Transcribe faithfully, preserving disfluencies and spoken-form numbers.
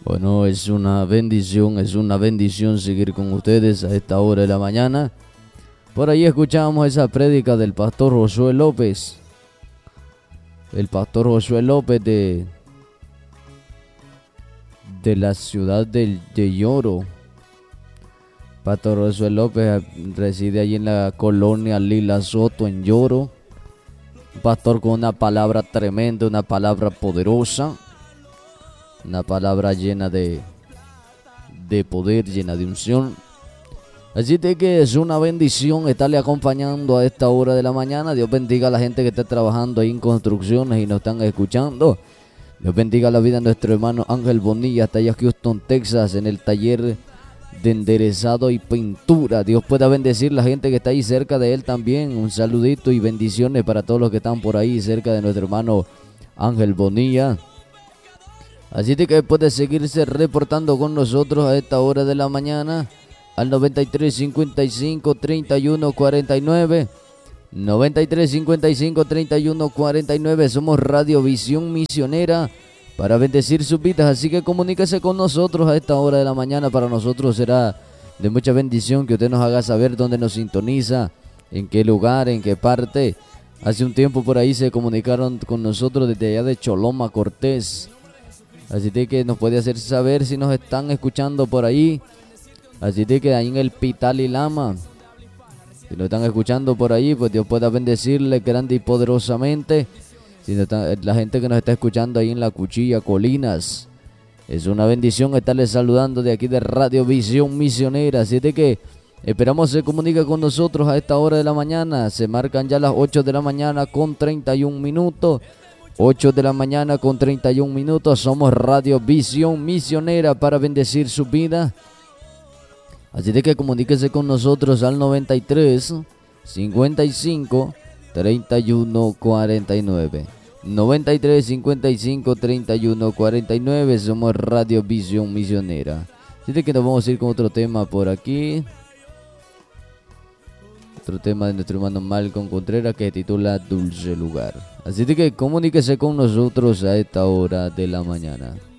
Bueno, es una bendición, es una bendición seguir con ustedes a esta hora de la mañana. Por ahí escuchamos esa prédica del pastor Josué López. El pastor Josué López de, de la ciudad de, de Lloro. Pastor Josué López reside allí en la colonia Lila Soto en Lloro. Un pastor con una palabra tremenda, una palabra poderosa. Una palabra llena de, de poder, llena de unción. Así de que es una bendición estarle acompañando a esta hora de la mañana. Dios bendiga a la gente que está trabajando ahí en construcciones y nos están escuchando. Dios bendiga la vida de nuestro hermano Ángel Bonilla, hasta allá en Houston, Texas, en el taller de enderezado y pintura. Dios pueda bendecir la gente que está ahí cerca de él también. Un saludito y bendiciones para todos los que están por ahí cerca de nuestro hermano Ángel Bonilla. Así de que puede seguirse reportando con nosotros a esta hora de la mañana al noventa y tres cincuenta y cinco treinta y uno cuarenta y nueve. noventa y tres cincuenta y cinco treinta y uno cuarenta y nueve. Somos Radio Visión Misionera para bendecir sus vidas. Así que comuníquese con nosotros a esta hora de la mañana. Para nosotros será de mucha bendición que usted nos haga saber dónde nos sintoniza, en qué lugar, en qué parte. Hace un tiempo por ahí se comunicaron con nosotros desde allá de Choloma, Cortés. Así de que nos puede hacer saber si nos están escuchando por ahí. Así de que ahí en el Pital y Lama, si nos están escuchando por ahí, pues Dios pueda bendecirle grande y poderosamente. Si no está, la gente que nos está escuchando ahí en La Cuchilla, Colinas, es una bendición estarles saludando de aquí de Radio Visión Misionera. Así de que esperamos se comunique con nosotros a esta hora de la mañana. Se marcan ya las ocho de la mañana con treinta y un minutos. ocho de la mañana con treinta y un minutos. Somos Radio Visión Misionera para bendecir su vida. Así de que comuníquese con nosotros al noventa y tres cincuenta y cinco treinta y uno cuarenta y nueve. noventa y tres cincuenta y cinco treinta y uno cuarenta y nueve. Somos Radio Visión Misionera. Así de que nos vamos a ir con otro tema por aquí. Otro tema de nuestro hermano Malcolm Contreras que se titula Dulce Lugar. Así de que comuníquese con nosotros a esta hora de la mañana.